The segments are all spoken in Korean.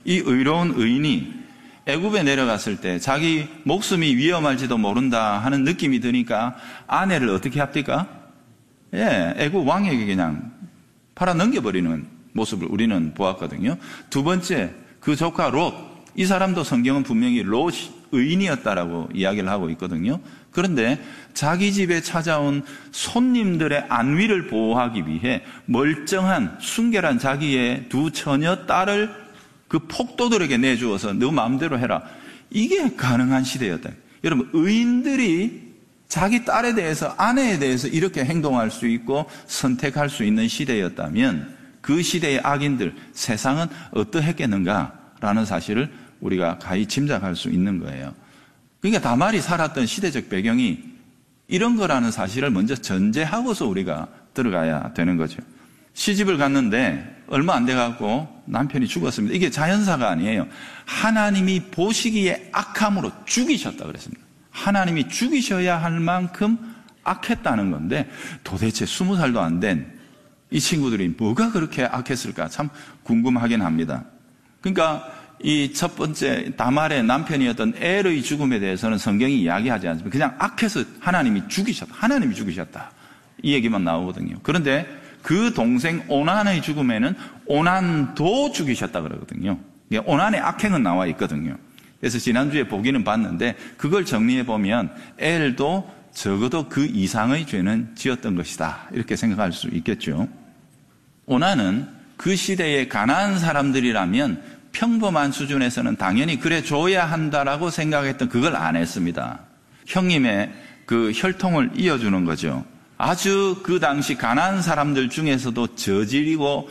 이 의로운 의인이 애굽에 내려갔을 때 자기 목숨이 위험할지도 모른다 하는 느낌이 드니까 아내를 어떻게 합니까? 애굽 왕에게 그냥 팔아 넘겨버리는 모습을 우리는 보았거든요. 두 번째, 그 조카 롯, 이 사람도 성경은 분명히 롯이 의인이었다라고 이야기를 하고 있거든요. 그런데 자기 집에 찾아온 손님들의 안위를 보호하기 위해 멀쩡한 순결한 자기의 두 처녀 딸을 그 폭도들에게 내주어서 너 마음대로 해라. 이게 가능한 시대였다. 여러분, 의인들이 자기 딸에 대해서, 아내에 대해서 이렇게 행동할 수 있고 선택할 수 있는 시대였다면 그 시대의 악인들, 세상은 어떠했겠는가라는 사실을 우리가 가히 짐작할 수 있는 거예요. 그러니까 다말이 살았던 시대적 배경이 이런 거라는 사실을 먼저 전제하고서 우리가 들어가야 되는 거죠. 시집을 갔는데 얼마 안 돼갖고 남편이 죽었습니다. 이게 자연사가 아니에요. 하나님이 보시기에 악함으로 죽이셨다 그랬습니다. 하나님이 죽이셔야 할 만큼 악했다는 건데 도대체 20살도 안 된 이 친구들이 뭐가 그렇게 악했을까 참 궁금하긴 합니다. 그러니까 이 첫 번째 다말의 남편이었던 엘의 죽음에 대해서는 성경이 이야기하지 않습니다. 그냥 악해서 하나님이 죽이셨다. 이 얘기만 나오거든요. 그런데 그 동생 오난의 죽음에는 오난도 죽이셨다 그러거든요. 오난의 악행은 나와 있거든요. 그래서 지난주에 보기는 봤는데 그걸 정리해 보면 엘도 적어도 그 이상의 죄는 지었던 것이다. 이렇게 생각할 수 있겠죠. 오난은 그 시대의 가난한 사람들이라면 평범한 수준에서는 당연히 그래 줘야 한다라고 생각했던 그걸 안 했습니다. 형님의 그 혈통을 이어주는 거죠. 아주 그 당시 가난한 사람들 중에서도 저질이고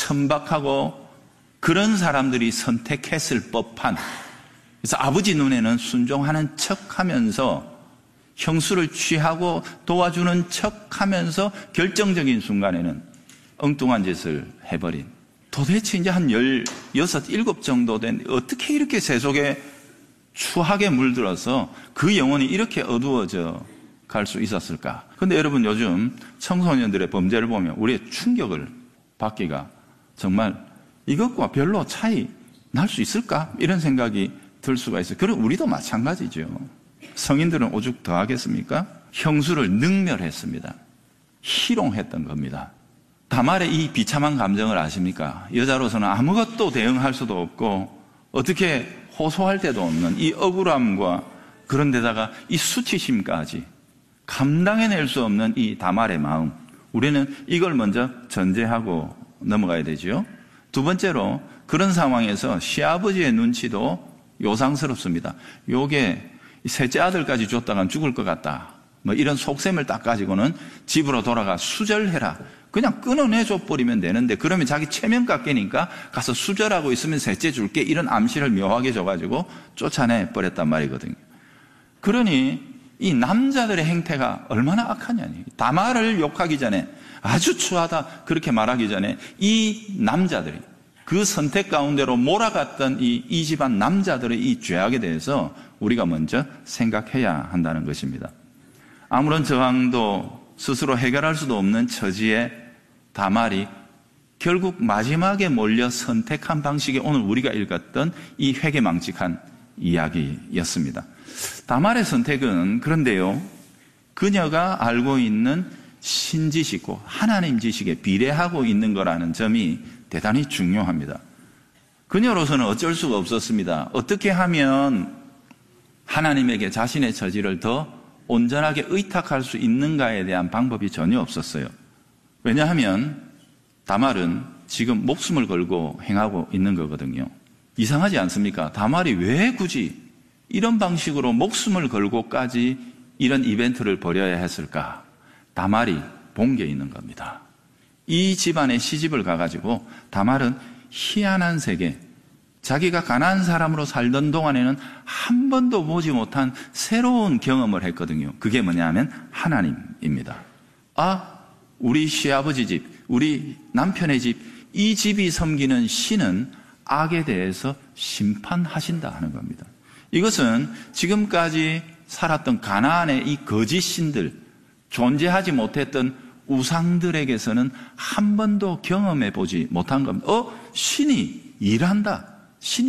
천박하고 그런 사람들이 선택했을 법한, 그래서 아버지 눈에는 순종하는 척하면서 형수를 취하고 도와주는 척하면서 결정적인 순간에는 엉뚱한 짓을 해버린, 도대체 이제 한 16, 17 정도 된 어떻게 이렇게 세속에 추하게 물들어서 그 영혼이 이렇게 어두워져 갈 수 있었을까? 근데 여러분 요즘 청소년들의 범죄를 보면 우리의 충격을 받기가 정말 이것과 별로 차이 날 수 있을까? 이런 생각이 들 수가 있어요. 그리고 우리도 마찬가지죠. 성인들은 오죽 더 하겠습니까? 형수를 능멸했습니다. 희롱했던 겁니다. 다말의 이 비참한 감정을 아십니까? 여자로서는 아무것도 대응할 수도 없고 어떻게 호소할 데도 없는 이 억울함과 그런 데다가 이 수치심까지 감당해낼 수 없는 이 다말의 마음, 우리는 이걸 먼저 전제하고 넘어가야 되죠. 두 번째로 그런 상황에서 시아버지의 눈치도 요상스럽습니다. 요게 셋째 아들까지 줬다간 죽을 것 같다. 뭐 이런 속셈을 딱 가지고는 집으로 돌아가 수절해라. 그냥 끊어내줘 버리면 되는데 그러면 자기 체면가 깨니까 가서 수절하고 있으면 셋째 줄게, 이런 암시를 묘하게 줘가지고 쫓아내 버렸단 말이거든요. 그러니 이 남자들의 행태가 얼마나 악하냐니. 다말을 욕하기 전에, 아주 추하다 그렇게 말하기 전에 이 남자들이 그 선택 가운데로 몰아갔던 이 집안 남자들의 이 죄악에 대해서 우리가 먼저 생각해야 한다는 것입니다. 아무런 저항도 스스로 해결할 수도 없는 처지에 다말이 결국 마지막에 몰려 선택한 방식이 오늘 우리가 읽었던 이 회개망측한 이야기였습니다. 다말의 선택은 그런데요, 그녀가 알고 있는 신지식고 하나님 지식에 비례하고 있는 거라는 점이 대단히 중요합니다. 그녀로서는 어쩔 수가 없었습니다. 어떻게 하면 하나님에게 자신의 처지를 더 온전하게 의탁할 수 있는가에 대한 방법이 전혀 없었어요. 왜냐하면 다말은 지금 목숨을 걸고 행하고 있는 거거든요. 이상하지 않습니까? 다말이 왜 굳이 이런 방식으로 목숨을 걸고까지 이런 이벤트를 벌여야 했을까? 다말이 본 게 있는 겁니다. 이 집안에 시집을 가가지고 다말은 희한한 세계, 자기가 가난한 사람으로 살던 동안에는 한 번도 보지 못한 새로운 경험을 했거든요. 그게 뭐냐면 하나님입니다. 아, 우리 시아버지 집, 우리 남편의 집, 이 집이 섬기는 신은 악에 대해서 심판하신다 하는 겁니다. 이것은 지금까지 살았던 가나안의 이 거짓 신들, 존재하지 못했던 우상들에게서는 한 번도 경험해 보지 못한 겁니다. 신이 일한다. 신이